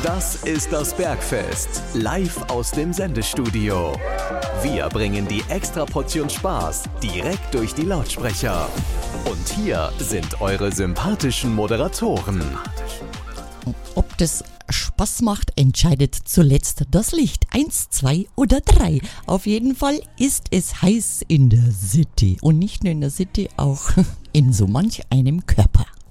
Das ist das Bergfest, live aus dem Sendestudio. Wir bringen die Extraportion Spaß direkt durch die Lautsprecher. Und hier sind eure sympathischen Moderatoren. Ob das Spaß macht, entscheidet zuletzt das Licht. 1, 2 oder 3. Auf jeden Fall ist es heiß in der City. Und nicht nur in der City, auch in so manch einem Körper.